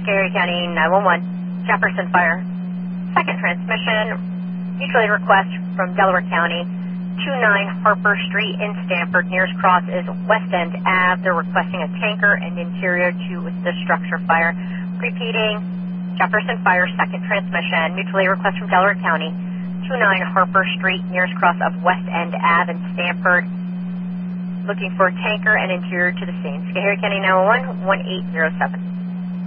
Schoharie County 911, Jefferson Fire. Second transmission, mutual aid request from Delaware County, 29 Harper Street in Stamford. Nearest cross is West End Ave. They're requesting a tanker and interior to the structure fire. Repeating, Jefferson Fire, second transmission, mutual aid request from Delaware County, 29 Harper Street, nearest cross of West End Ave in Stamford. Looking for a tanker and interior to the scene. Schoharie County 911, 1807.